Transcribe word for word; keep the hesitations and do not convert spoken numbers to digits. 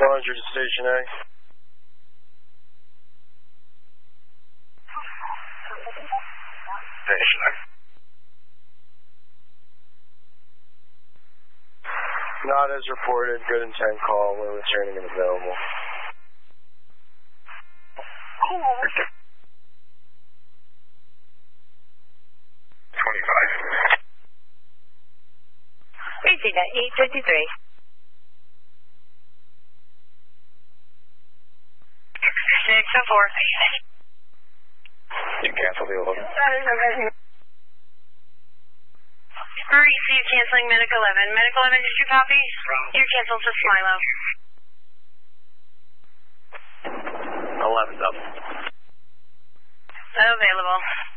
hundred to Station A. Station A. Not as reported. Good intent call. We're returning and available. twenty-five. Received at eight fifty-three. six oh four. You cancel the eleven. Alright, so you're canceling Medic eleven. Medic eleven, did you copy? You're canceled to Smilo. eleven's up. Available.